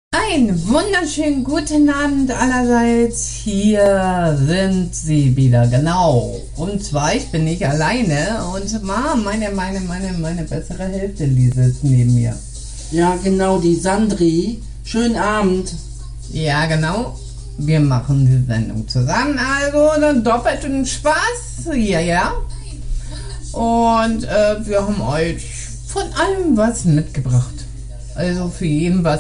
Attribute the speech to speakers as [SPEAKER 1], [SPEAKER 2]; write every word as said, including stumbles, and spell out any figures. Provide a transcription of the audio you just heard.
[SPEAKER 1] Einen wunderschönen guten Abend allerseits. Hier sind sie wieder, genau. Und zwar, ich bin nicht alleine und meine, meine, meine, meine bessere Hälfte, die sitzt neben mir.
[SPEAKER 2] Ja, genau, die Sandri. Schönen Abend.
[SPEAKER 1] Ja, genau. Wir machen die Sendung zusammen, also dann doppelten Spaß. Ja, ja. Und äh, wir haben euch von allem was mitgebracht. Also für jeden was